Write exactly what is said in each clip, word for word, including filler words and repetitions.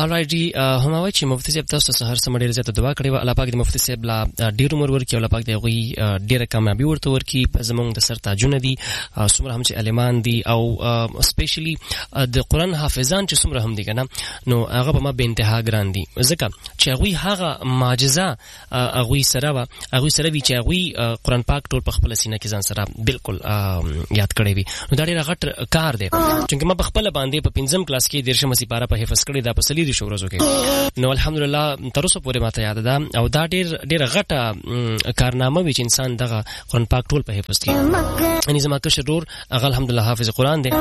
alright جی هم وای چې مفتي صاحب تاسو سره هر څه ډیر زیاته دعا کړې و الله پاک دې مفتي صاحب لا ډیر عمر ورکړي الله پاک دې غوي ډیره کامیابی ورته ورکړي زمونږ د سر تاجونه دي څومره هم چې علمان دي او سپیشلی د قران حافظان چې څومره هم دي کنه نو هغه به ما به انتها ګران دي ځکه چې غوي هغه معجزه غوي سره وا غوي سره وی چې غوي قران پاک ټول په خپل سینه کې ځان سره بالکل یاد کړی وي نو دا ډیر غټ کار دی چې ما په خپل باندې په پنځم کلاس کې دیرشه مسی پارا په حفظ کړی دا په سلی دي شورزو کې نو الحمدلله تر اوسه پورې ماته یاد ده او دا ډیر ډیر غټه کارنامه وی چې انسان دغه قران پاک ټول په حفظ کړي ان زما کشر ډور الحمدلله حافظ قران دی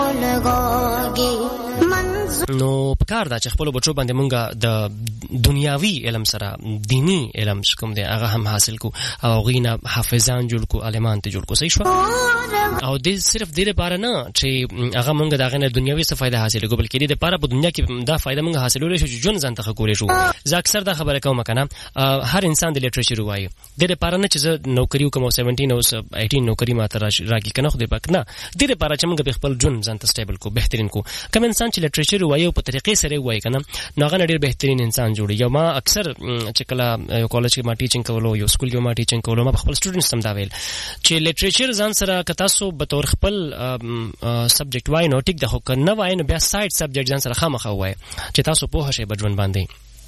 نو پکار دا چې خپل بچو باندې مونږه د دنیاوی علم سره دینی علم کوم دی هغه هم حاصل کو او غینا حافظان جوړ کو علمان ته جوړ کو صحیح شو او دې صرف دې لپاره نه چې هغه مونږ دغه نه دنیاوی څه فائدہ حاصل کو بلکې دې لپاره په دنیا کې دا فائدہ مونږ حاصلول شو چې جون ځان ته کولې شو زه اکثر دا خبره کوم کنه هر انسان د لیټریچر وایي دې لپاره نه چې نوکری وکم سبعتر او اٹھارہ نوکری ماته راګي کنه خو دې پک نه دې لپاره چې مونږ خپل جون ځان ته سټیبل کو بهترین کو کوم انسان چې لیټریچر وایي په طریقې سره وایي کنه نو هغه ډیر بهترین انسان جوړي یو ما اکثر چې کله یو کالج کې ما ټیچینګ کولو یو سکول کې ما ټیچینګ کولو ما خپل سټوډنټس هم دا ویل چې لیټریچر ځان سره کتا سو به تور خپل سبجیکټ وای نو ټیک د هو کنه وای نو بیا سایډ سبجیکټ ځان سره خامخا وای چې تاسو په هشه بجون باندې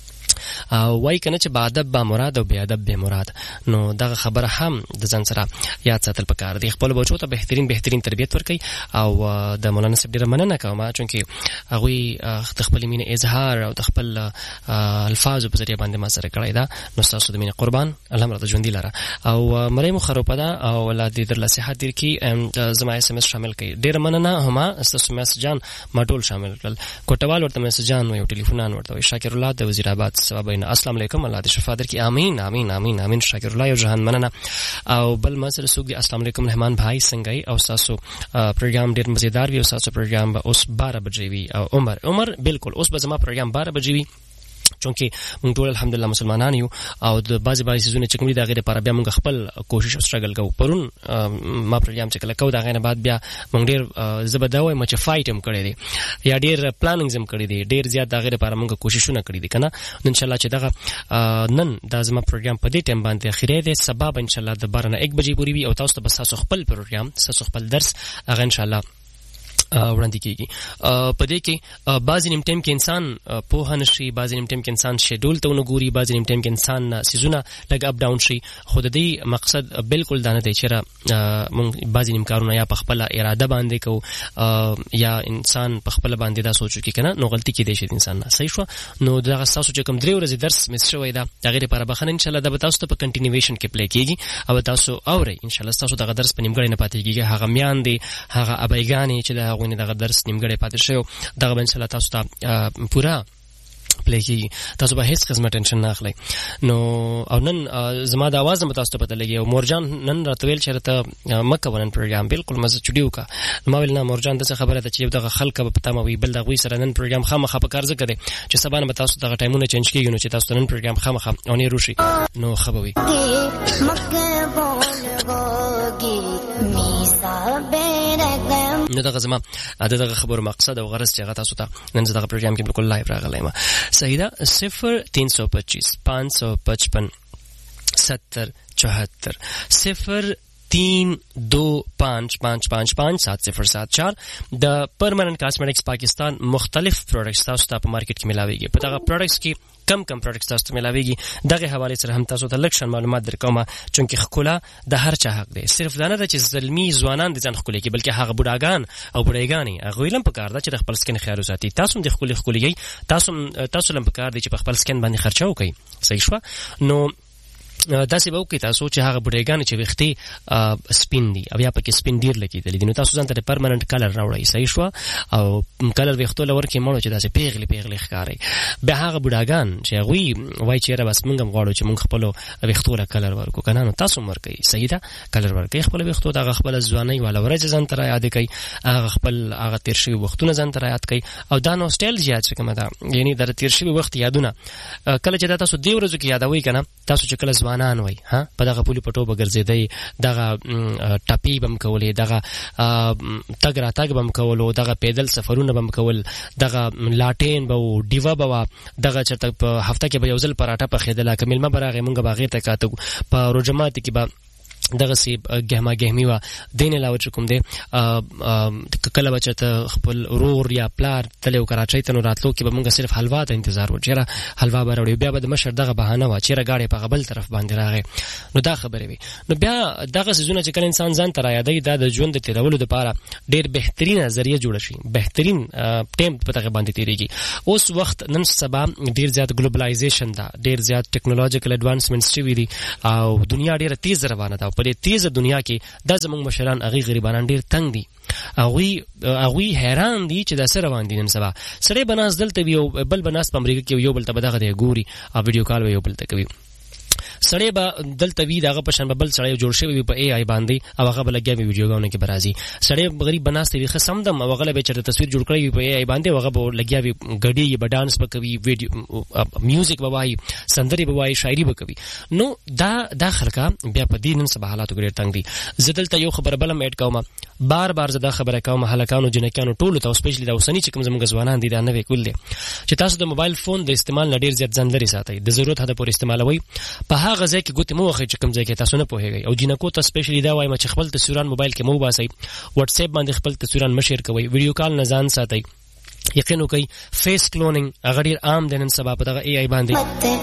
وای کنه چې بادب با مراد او بیا ادب به مراد نو دا خبره هم د ځان سره یاد ساتل پکار دی خپل بچو ته بهترین بهترین تربیت ورکړي او د مولانا صاحب ډیره مننه کوم چې هغه د خپل مینه اظهار او د خپل الفاظ په ذریعہ باندې ما سره کړی دا نو تاسو د مینه قربان الله مرته ژوندۍ لاره او مریم خروپدا او ولادي در له صحت دیر کی زما اس ام اس شامل کړي ډیره مننه هما تاسو مسجان ما ټول شامل کړل کوټوال ورته مسجان او ټلیفونان ورته شاکر الله د وزیر آباد سبابین السلام علیکم الله دې شفا درکړي امين امين امين امين شاکر الله او جهان مننه او بل مسله سوق دي السلام علیکم رحمان بھائی څنګه او تاسو پروګرام ډیر مزیدار وی او تاسو پروګرام به اوس بارہ بجې وی او عمر عمر بالکل اوس به زما پروګرام بارہ بجې وی چونکه موږ ټول الحمدلله مسلمانان یو او د بازي بازي سيزونه چې کوم دي دا غیر لپاره بیا موږ خپل کوشش او سټرګل کوو پرون ما پروګرام چې کله کو دا غینه بعد بیا موږ ډیر زبرداوي مچ فایټ هم کړی دي یا ډیر پلانینګ هم کړی دي ډیر زیات دا غیر لپاره موږ کوششونه کړی دي کنه ان شاء الله چې دا نن دا زما پروګرام په دې ټیم باندې اخیری دی سبب ان شاء الله د بارنه یک بجې پوری وي او تاسو ته بس تاسو خپل پروګرام تاسو خپل درس هغه ان شاء الله وړاندې کیږي په دې کې بعض نیم ټیم کې انسان په هنشي بعض نیم ټیم کې انسان شیډول ته ونګوري بعض نیم ټیم کې انسان سيزونه لګ اپ ډاون شي خو د دې مقصد بالکل دانه دی چې مونږ بعض نیم کارونه یا په خپل اراده باندې کو یا انسان په خپل باندې دا سوچو کې کنه نو غلطي کې دی شي انسان نه صحیح شو نو دا تاسو چې کوم درې ورځې درس مس شوی دا غیر لپاره بخنه ان شاء الله دا تاسو ته په کنټینیویشن کې پلی کیږي او تاسو اوري ان شاء الله تاسو دا درس په نیمګړی نه پاتې کیږي هغه میان دی هغه ابایګانی چې دا غوینه دغه درس نیمګړی پاتې شو دغه ان شاء الله تاسو ته پورا پلی کی تاسو به هیڅ قسمه ټینشن نه اخلي نو او نن زما د आवाज هم تاسو ته پته لګي او مورجان نن راتویل چرته مکه ونن پروګرام بالکل مزه چډیو کا ما ویل نه مورجان د څه خبره ده چې دغه خلک به پته مې بل دغه سره نن پروګرام خامخا په کار زکه دي چې سبا نه تاسو دغه ټایمونه چینج کیږي نو چې تاسو نن پروګرام خامخا اونې روشي نو خبوي مکه بولږي میسا بیرغم نو دغه زما دغه خبر مقصد او غرض چې هغه تاسو ته نن دغه پروګرام کې بالکل لایو راغلی ما صحیح ده صفر تین سو پچیس پانچ سو پچپن ستر چوہتر صفر تین دو پانچ پانچ پانچ پانچ سات صفر سات چار د پرمننٹ کاسمیٹکس پاکستان مختلف پروډکټس تاسو ته په مارکیټ کې ملاويږي په دغه پروډکټس کې کم کم پروډکټس تاسو ته ملاويږي دغه حواله سره هم تاسو ته لکشن معلومات درکوم چونکه خکولا د هر چا حق دی صرف دا نه چې ظلمي ځوانان د ځان خکولي کې بلکې هغه بډاګان او بډایګانی هغه لم پکار دا چې د خپل سکن خیال وساتي تاسو د خکولي خکولي تاسو تاسو لم پکار دی چې په خپل سکن باندې خرچه وکړي صحیح شو نو دا سی به وکي تاسو چې هغه بډایګان چې وختي سپین دي او یا پکې سپین ډیر لګیدل دي نو تاسو ځان ته پرمننٹ کلر راوړئ صحیح شو او کلر وختو لور کې مړو چې داسې پیغلي پیغلي ښکاري به هغه بډاګان چې غوي وای چې را بس موږ غواړو چې موږ خپل وختو له کلر ورکو کنه نو تاسو مرکې صحیح ده کلر ورکې خپل وختو دا خپل ځواني ولا ورځ ځان تر یاد کوي هغه خپل هغه تیر شوی وختونه ځان تر یاد کوي او دا نوستالژیا چې کومه ده یعنی د تیر شوی وخت یادونه کله چې تاسو دی ورځو کې یادوي کنه تاسو چې کله ځوان ځوانان وای ها په دغه پولي پټو بغرزیدای دغه ټاپی بم کولې دغه تګ را تګ بم کولو دغه پیدل سفرونه بم کول دغه لاټین به دیوا به دغه چرته په هفته کې به یو ځل پراټه په خیدله کمل ما براغه مونږ باغې ته کاته په روجمات کې به دغه سی گهما گهمی وا دین علاوه کوم دی کله بچته خپل رور یا پلار تلو کراچۍ ته نو راتلو کې به مونږ صرف حلوا ته انتظار و چیرې حلوا براوړي بیا به د مشر دغه بهانه وا چیرې گاډي په غبل طرف باندې راغی نو دا خبره وي نو بیا دغه سيزونه چې کله انسان ځان تر یادې دا د ژوند تیرولو لپاره ډېر بهترینه ذریعہ جوړ شي بهترین ټیم په دغه باندې تیریږي اوس وخت نن سبا ډېر زیات ګلوبلایزیشن دا ډېر زیات ټیکنالوژیکل اډوانسمنټس شوي دي او دنیا ډېر تیز روانه ده په دې تیز دنیا کې د زمونږ مشران اغي غریبانان ډیر تنگ دي اغوی اغوی حیران دي چې د سره روان دي نن سبا سړی بناس دلته یو بل بناس په امریکا کې یو بل ته بدغه دی ګوري او ویډیو کال یو بل ته کوي سړی به دلته وی دغه په شان بل سړی جوړ شوی په ای آی باندې او هغه بلګیا وی ویډیوګانو کې برازي سړی غریب بناسته وی خصم دم او هغه به چرته تصویر جوړ کړی په ای آی باندې هغه به لګیا وی غډي به ډانس به کوي ویډیو میوزیک به وای سندري به وای شاعري به کوي نو دا دا خلکا بیا په دې نن سبا حالاتو ګډ تنګ دي زدلته یو خبر بلم اډ کوم بار بار زدا خبره کوم هلکانو جنکانو ټولو ته سپیشلی دا اوسنی چې کوم زموږ ځوانان دي دا نه وکول دي چې تاسو د موبایل فون د استعمال نه ډیر زیات ځان لري ساتي د ضرورت حد پورې استعمالوي په هغه ځای کې ګوتې مو وخت چې کوم ځای کې تاسو نه پوهیږئ او جنکو ته سپیشلی دا وایم چې خپل تصویران موبایل کې مو باسي واتس اپ باندې خپل تصویران مشیر کوي ویډیو کال نه ځان ساتي یقین وکي فیس کلونینګ هغه ډیر عام دي نن سبا په دغه ای آی باندې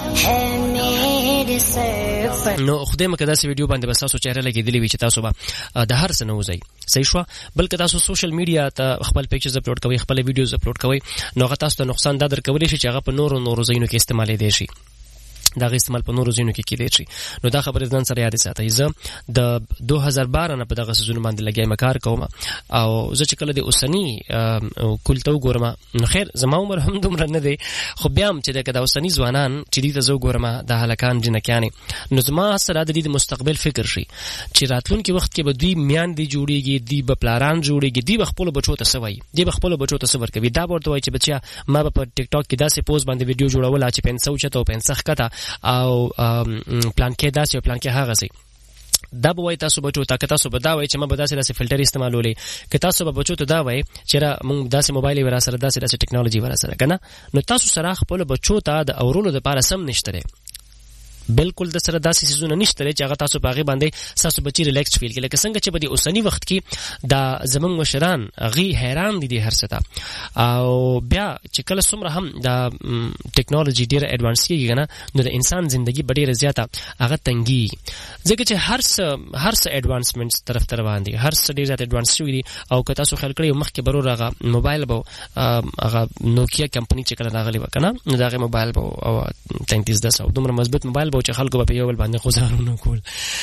نو خدای مکه دا سی ویډیو باندې بس تاسو چهره لګیدلی وي چې تاسو به د هر څه نه وځي صحیح شو بلکې تاسو سوشل میډیا ته خپل پکچرز اپلوډ کوئ خپل ویډیوز اپلوډ کوئ نو هغه تاسو ته نقصان دا درکولی شي چې هغه په نورو نورو ځایونو کې استعمالې دي شي دا غي استعمال په نورو ځینو کې کېدای شي نو دا خبره ځان سره یاد ساتئ زه د دوه هزار بارہ نه په دغه سيزون باندې لګیایم کار کوم او زه چې کله د اوسنی کولتو ګورم نو خیر زما عمر هم دومره نه دی خو بیا هم چې د اوسنی ځوانان چې دې ته زه ګورم د هلکان جنکیانې نو زما سره د دې مستقبل فکر شي چې راتلونکي وخت کې به دوی میان دي جوړيږي دی به پلاران جوړيږي دی به خپل بچو ته سوي دی به خپل بچو ته صبر کوي دا ورته وای چې بچیا ما په ټیک ټاک کې داسې پوز باندې ویډیو جوړول چې پنځه چته پنځه کته او پلان کې داسې پلان کې هغه سي دا به وای تاسو بچو ته تاسو به دا وای چې ما به داسې داسې فلټر استعمالولې که تاسو به بچو ته دا وای چې را موږ داسې موبایل ورا سره داسې داسې ټیکنالوژي ورا سره کنه نو تاسو سره خپل بچو ته د اورولو لپاره سم نشته بالکل د سره داسې سيزونه نشته چې هغه تاسو باغې باندې تاسو بچی ریلیکس فیل کړي لکه څنګه چې په دې اوسنی وخت کې دا زمونږ مشران غي حیران دي د هر څه ته او بیا چې کله څومره هم دا ټیکنالوژي ډیره اډوانس کیږي کنه نو د انسان ژوندۍ ډیره زیاته هغه تنګي ځکه چې هر څه هر څه اډوانسمنټس طرف ته روان دي هر څه ډیره زیات اډوانس شوی دي او که تاسو خلک کړئ مخکې برور هغه موبایل به هغه نوکیا کمپنی چې کله راغلی وکنه نو دا هغه موبایل به او تینتیس دس او دومره مضبوط موبایل به چې خلکو په یو بل باندې خوځارونه کول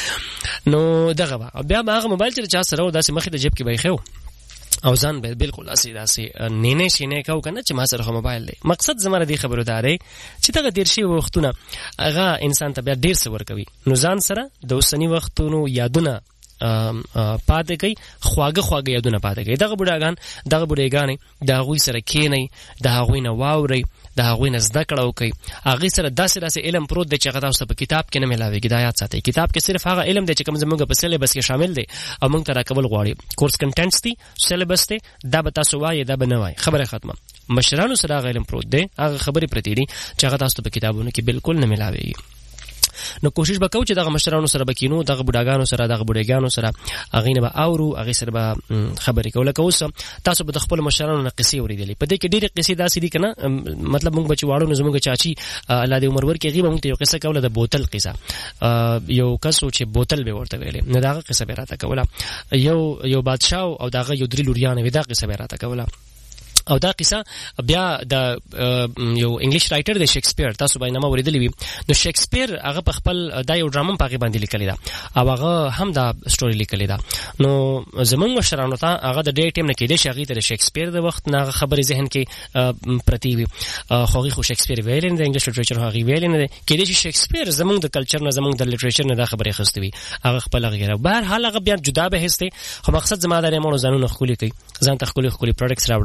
نو دغه بیا هغه موبایل چې چا سره داسې مخې د جیب کې به خو او ځان به بالکل اسې داسې نینه شینه کو کنه چې ما سره موبایل دی مقصد زمره دی خبرو داري چې دغه ډیر شي وختونه هغه انسان ته بیا ډیر څه ور کوي نو ځان سره د اوسنی وختونو یادونه پاتې کوي خواږه خواږه یادونه پاتې کوي دغه بډاګان دغه بډایګانې د هغوی سره کېنئ د هغوی نه واورئ د هغوی نه زده کړه وکړئ هغې سره داسې داسې علم پروت دی چې هغه تاسو ته په کتاب کې نه میلاوېږي دا یاد ساتئ کتاب کې صرف هغه علم دی چې کوم زموږ په سلیبس کې شامل دی او موږ ته راکول غواړي کورس کنټینټس دي سلیبس دی دا به تاسو وایي دا به نه وایي خبره ختمه مشرانو سره هغه علم پروت دی هغه خبرې پرتې دي چې هغه تاسو ته په کتابونو کې بالکل نه میلاوېږي نو کوشش وکاو چې دغه مشرانو سره بکینو دغه بډاګانو سره دغه بډایګانو سره هغه نه به اورو هغه سره به خبرې کوله کوسه تاسو به د خپل مشرانو نه قصې اوریدلې په دې کې ډېرې قصې داسې دي کنه مطلب موږ بچی واړو زموږ چاچی الله دې عمر ورکړي غیبه موږ ته یو قصه کوله د بوتل قصه یو کسو چې بوتل به ورته ویلې نه دغه قصه به راته کوله یو یو بادشاه او دغه یو درې لوریانه ودا قصه به راته کوله او دا قصه بیا د یو انګلیش رائټر د شکسپیر تاسو باندې نامه ورېدلې وي نو شکسپیر هغه په خپل دا یو ډرامه په باندې لیکلی دا او هغه هم دا سټوري لیکلی دا نو زمونږ مشرانو ته هغه د ډېر ټیم نه کېدې شي هغه د شکسپیر د وخت نه خبرې ذهن کې پرتی وي خو هغه شکسپیر ویل نه د انګلیش لټریچر هغه ویل نه کېدې شي شکسپیر زمونږ د کلچر نه زمونږ د لټریچر نه دا خبرې خستوي هغه خپل غیره بهر حال هغه بیا جدا به هسته خو مقصد زما د مونږ ځانونه خولي کوي ځان ته خولي خولي پروډکټس راوړي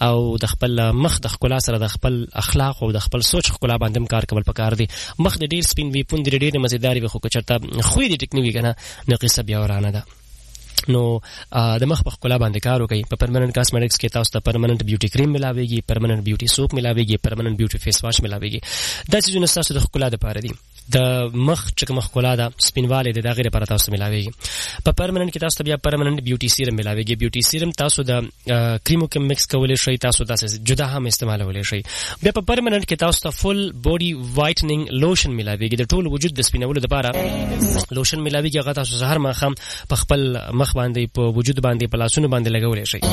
او د خپل مخ د ښکلا سره د خپل اخلاق او د خپل سوچ ښکلا باندې کار کول پکار دي. مخ د ډیر سپین وی پوند ډیر مزیدار وي خو چرته خو دې ټیکنیوي کنه نو قصه بیا ورانه ده. نو د مخ په ښکلا باندې کار وکړي. په پرمننت کاسمیټکس کې تاسو ته پرمننت بیوټي کریم ملاويږي، پرمننت بیوټي سوپ ملاويږي، پرمننت بیوټي فیس واش ملاويږي. دا چې تاسو د ښکلا لپاره دي. د مخ چې کوم ښکلا ده سپینواله د دغه لپاره تاسو ملاويږي. په پرمننت کې تاسو بیا پرمننت بیوټي سیرم ملاويږي. بیوټي سیرم تاسو د کریمو کې مکس کولای شئ، تاسو تاسو جدا هم استعمالولای شئ. بیا په پرمننت کې تاسو ته فل بودی وایټنینګ لوشن ملاويږي. د ټول وجود د سپینولو لپاره لوشن ملاويږي. هغه تاسو سحر ماخام په خپل مخ باندې په وجود باندې په لاسونو باندې لګولای شئ.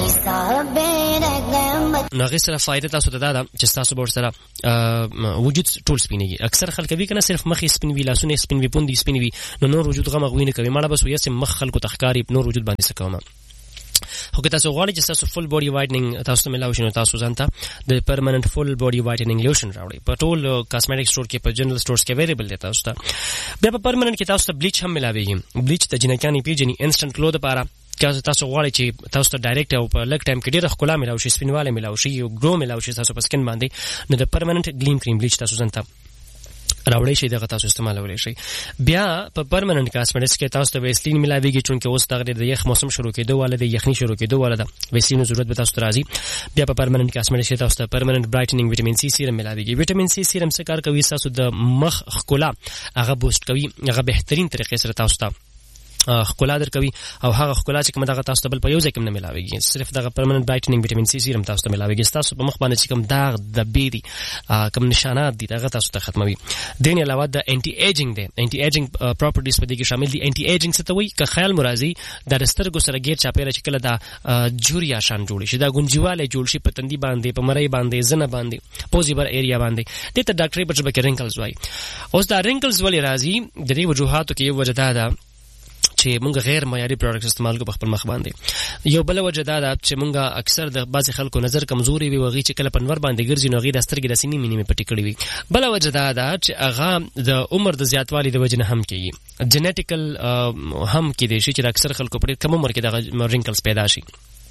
نو هغه سره فائدہ تاسو ته دا چې تاسو به سره وجود ټول سپینېږي. اکثر خلک وی کنه صرف مخ سپین وی، لاسونه سپین وی، پوندې سپین وی، نو نور وجود غم غوینه کوي. مړه بس ویسه مخ خلکو تخکاری نور وجود باندې سکوما. خو که تاسو غواړئ چې تاسو فل بودی وایټنینګ تاسو ملاوي شنو تاسو ځانته د پرمننت فل بودی وایټنینګ لوشن راوړئ. په ټول کاسمیټک سٹور کې په جنرال سٹورز کې اویلیبل دی تاسو ته. بیا په پرمننت کې تاسو ته بلیچ هم ملاويږي. بلیچ د جنکانی پیجنی انسټنټ گلو لپاره که تاسو غواړئ چې تاسو ته ډایرکټ او په لږ ټایم کې ډیره ښکلا ملاوي شي، سپینواله ملاوي شي، یو ګلو ملاوي شي تاسو په سکن باندې، نو د پرمننت گلیم کریم بلیچ تاسو ځانته راوړی شي دغه تاسو استعمالولای شي. بیا په پرمننت کاسمیټکس کې تاسو ته ویسلین ملاويږي چونکه اوس دغه د یخ موسم شروع کېدو واله د یخني شروع کېدو واله ده، ویسلین ضرورت به تاسو ته راځي. بیا په پرمننت کاسمیټکس کې تاسو ته پرمننت برایټنینګ وټامین سی سیرم ملاويږي. وټامین سی سیرم څه کار کوي؟ تاسو د مخ ښکلا هغه بوست کوي، هغه بهترین طریقې سره تاسو ته ښکلا درکوي او هغه ښکلا چې کوم دغه تاسو ته بل په یو ځای کې نه ملاويږي. صرف دغه پرمننت برایټنینګ وټامین سی سیرم تاسو ته ملاويږي. تاسو په مخ باندې چې کوم داغ د بیدي کوم نشانات دي هغه تاسو ته ختموي. دین علاوه د انټي ایجینګ دی، انټي ایجینګ پراپرټیز په دې کې شامل دي. انټي ایجینګ څه ته وایي؟ که خیال مرضی د سترګو سره غیر چاپیره چې کله دا جوریا شان جوړ شي، دا ګونجواله جوړ شي په تندي باندې، په مړی باندې، زنه باندې، پوزیبر ایریا باندې، دې ته ډاکټري په ژبه کې رینکلز وایي. اوس دا رینکلز ولې راځي؟ د دې وجوهاتو کې یو وجه دا ده چې مونږ غیر معیاري پروډکټس استعمال کوو په خپل مخ باندې. یو بل وجه دا ده چې مونږ اکثر د بعض خلکو نظر کمزوري وي، وغي چې کله پنور باندې ګرځي نو غي د سترګې د سینې مینې پټې کړې وي. بل وجه دا ده چې هغه د عمر د زیاتوالي د وجه نه هم کیږي، جنیټیکل هم کې دي چې اکثر خلکو په کم عمر کې د رینکلز پیدا شي.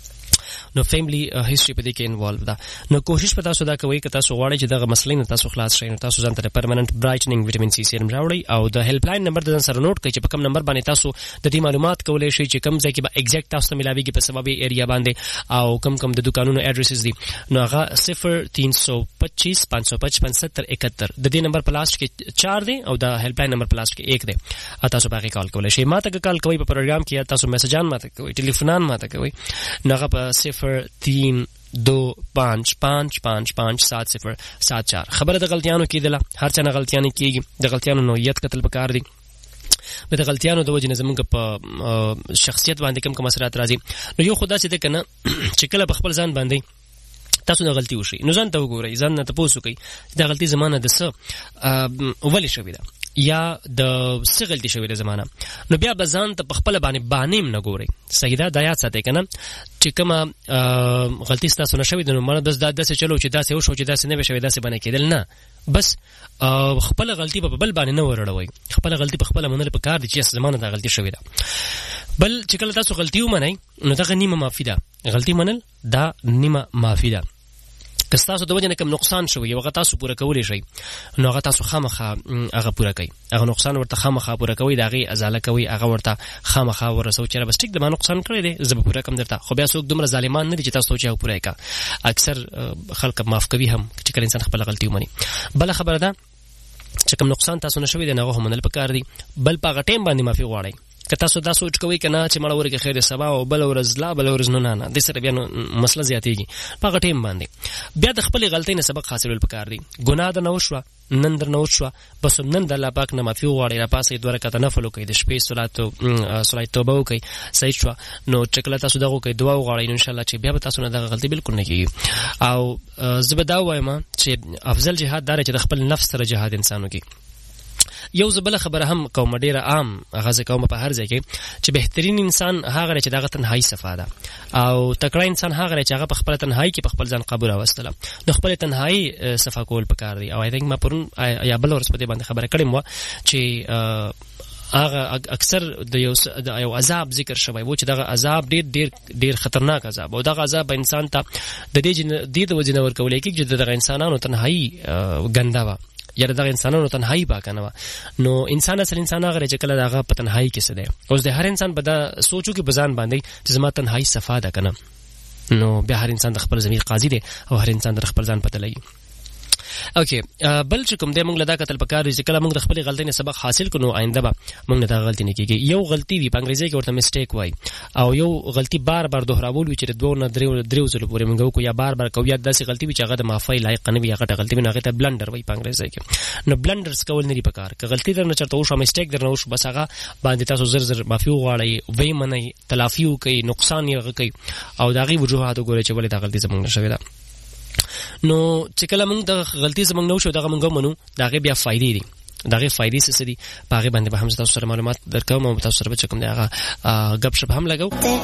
نو فیملی هیستوري په دې کې انوالو ده. نو کوشش پتا سودا کوي که تاسو غواړئ چې دغه مسلې نه تاسو خلاص شئ، نو تاسو ځان ته پرمننت برایټنینګ وټامین سی سیرم راوړئ او د هیلپ لاین نمبر د سره نوٹ کړئ چې په کوم نمبر باندې تاسو د دې معلومات کولای شئ چې کوم ځای کې به ایگزیکټ تاسو ته ملاويږي په سبب ایریا باندې او کوم کوم د دکانونو اډریسز دي. نو هغه صفر تین سو پچیس پانچ سو پچپن ستر اکہتر د دې نمبر په لاست کې چار دی او د هیلپ لاین نمبر په لاست کې ایک دی. تاسو باغی کال کولای شئ. ماته کال کوي په پروګرام کې، تاسو میسجان ماته کوي، ټلیفونان ماته کوي. نو هغه په صفر تین دو پانچ پانچ پانچ پانچ سات صفر سات چار. خبره د غلطیانو کېدله، هر چا نه غلطیانې کېږي، د غلطیانو نوعیت قتل پکار دي. د غلطیانو د وجې نه زمونږ په شخصیت باندې کم کم اثرات راځي. نو یو خدا چې ده که نه چې کله په خپل ځان باندې تاسو د غلطي وشي نو ځان ته وګورئ، ځان نه تپوس وکړئ چې دا غلطي زما نه د څه ولې شوې ده یا د څه غلطي شوې ده زما نه. نو بیا به ځان ته په خپله باندې بانې هم نه ګورئ. صحیح ده، دا یاد ساتئ که نه چې کومه غلطي ستاسو نه شوې ده نو مړه بس دا داسې چلو چې داسې وشو چې داسې نه وي شوې، داسې به نه کېدل. نه، بس خپله غلطي به په بل باندې نه ورړوئ. خپله غلطي په خپله منل پکار دي چې زما نه دا غلطي شوې ده. بل چې کله تاسو غلطي ومنئ نو دغه نیمه معافي ده. غلطي منل دا نیمه معافي ده. که تاسو د وجه نه کوم نقصان شوی هغه تاسو پوره کولی شئ نو هغه تاسو خامخا هغه پوره کوي. هغه نقصان ورته خامخا پوره کوي، د هغې ازاله کوي، هغه ورته خامخا ورسوي چې بس ټیک د ما نقصان کړی دی زه به پوره کړم درته. خو بیا څوک دومره ظالمان نه دي چې تاسو چې هغه پوره کړه. اکثر خلک معاف کوي هم چې کله انسان خپله غلطي ومني. بله خبره ده چې کوم نقصان تاسو نه شوی دی هغه هم منل پکار دي. بل په هغه ټایم باندې معافي غواړئ. که تاسو دا سوچ کوئ که نه چې مړه ورکې خیر سبا او بل ورځ لا بل ورځ نه نه دې سره بیا مسله زیاتېږي. په هغه ټایم باندې بیا د خپلې غلطۍ نه سبق حاصلول پکار دي. ګناه درنه وشوه، نن درنه وشوه، بس نن د الله پاک نه معافي وغواړئ، راپاسئ، دوه رکعته نفل وکړئ، د شپې صلات توبه وکړئ، صحیح شوه. نو چې کله تاسو دغه وکړئ دعا وغواړئ نو انشاءالله چې بیا به تاسو نه دغه غلطي بالکل نه کېږي. او زه به دا ووایم چې افضل جهاد دا دی چې د خپل نفس سره جهاد انسان وکړي. یو زبله خبره هم کوم ډیره عام غزه کوم په هر ځای کې چې بهترین انسان هغه چې دغه تنهایی صفه ده او تکړه انسان هغه چې هغه په خپل تنهایی کې په خپل ځان قبول واستله. نو خپل تنهایی صفه کول پکار دی. او آی تھنک ما پرون یا بل ورځ په دې باندې خبره کړم و چې هغه اکثر د یو د یو عذاب ذکر شوی و چې دغه عذاب ډیر ډیر ډیر خطرناک عذاب او دغه عذاب انسان ته د دې د دې وجنه ورکولې کې چې دغه انسانانو تنهایی ګنده و یا دغه انسانانو تنهایی پاکنه و نو انسان اصل انسان هغه چې کله دغه په تنهایی کې سده اوس د هر انسان په دا سوچو کې بزان باندې چې زما تنهایی صفا ده کنه نو بیا هر انسان د خپل ضمیر قاضي دی او هر انسان د خپل ځان پته لګي اوکې بل چې کوم د موږ لدا کتل پکار چې کله موږ د خپل غلطۍ نه سبق حاصل کړو آینده به موږ نه دا غلطي نه کیږي یو غلطي وي په انګریزي کې ورته میسټیک وای او یو غلطي بار بار دوهراول وي چې دوه نه درې درې ځله پورې موږ کو یا بار بار کو یا داسې غلطي وي چې هغه د معافی لایق نه وي هغه غلطي نه هغه ته بلندر وای په انګریزي کې نو بلندرز کول نه لري پکار که غلطي درنه چرته او شو میسټیک درنه او شو بس هغه باندې تاسو زر زر معافي وغواړئ وای منئ تلافي وکړئ نقصان یې کوي او داغي وجوهات وګورئ چې ولې دا غلطي زموږ نشوي دا نو چې کله موږ د غلطي زموږ نو شو دغه موږ منو داغه بیا فائدې دي داغه فائدې څه دي پاغه باندې به هم تاسو سره معلومات درکوم او تاسو سره به کوم دغه غب شپ هم لګاو